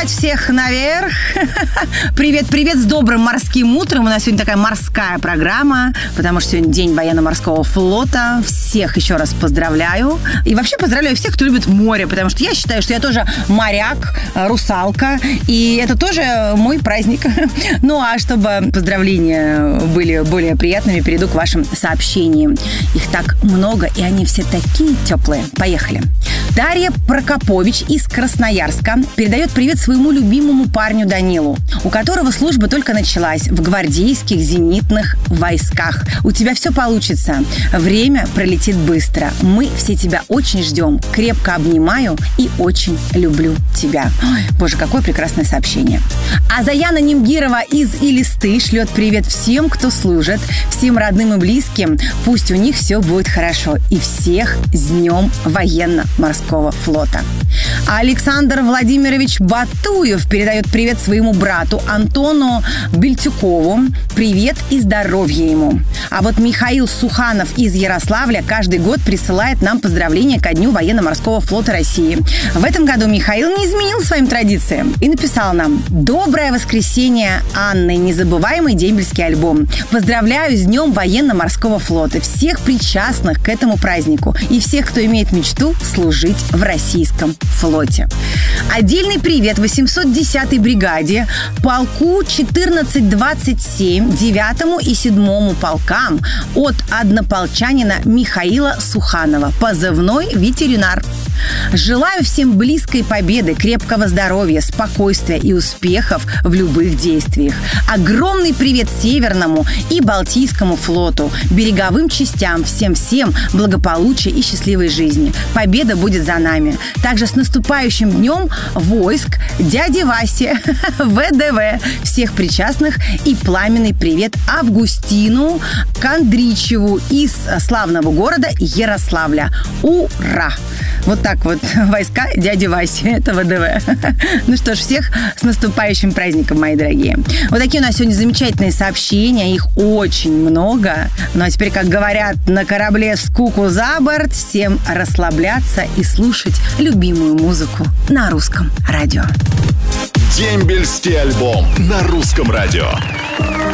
поднять всех наверх. Привет-привет с добрым морским утром. У нас сегодня такая морская программа, потому что сегодня день военно-морского флота. Всех еще раз поздравляю. И вообще поздравляю всех, кто любит море, потому что я считаю, что я тоже моряк, русалка, и это тоже мой праздник. Ну, а чтобы поздравления были более приятными, перейду к вашим сообщениям. Их так много, и они все такие теплые. Поехали. Дарья Прокопович из Красноярска передает привет своему любимому парню Данилу, у которого служба только началась в гвардейских зенитных войсках. У тебя все получится. Время пролетит быстро. Мы все тебя очень ждем. Крепко обнимаю и очень люблю тебя. Ой, боже, какое прекрасное сообщение. А Заяна Немгирова из Илисты шлет привет всем, кто служит, всем родным и близким. Пусть у них все будет хорошо. И всех с Днем военно-морского флота. А Александр Владимирович Батуев передает привет своему брату Антону Бельтюкову. Привет и здоровья ему. А вот Михаил Суханов из Ярославля каждый год присылает нам поздравления ко Дню военно-морского флота России. В этом году Михаил не изменил своим традициям и написал нам: «Доброе воскресенье, Анны, незабываемый дембельский альбом. Поздравляю с Днем военно-морского флота, всех причастных к этому празднику и всех, кто имеет мечту служить в российском флоте». Отдельный привет 810-й бригаде, полку 1427, 9-му и 7-му полкам от однополчанина Михаила Суханова, позывной «Ветеринар». Желаю всем близкой победы, крепкого здоровья, спокойствия и успехов в любых действиях. Огромный привет Северному и Балтийскому флоту, береговым частям, всем-всем благополучия и счастливой жизни. Победа будет за нами. Также с наступающим днем войск дяди Васи, ВДВ, всех причастных, и пламенный привет Августину Кондричеву из славного города Ярославля. Ура! Вот так вот, войска дяди Васи, это ВДВ. Ну что ж, всех с наступающим праздником, мои дорогие. Вот такие у нас сегодня замечательные сообщения, их очень много. Ну а теперь, как говорят на корабле, скуку за борт, всем расслабляться и слушать любимую музыку на русском радио. Дембельский альбом на русском радио.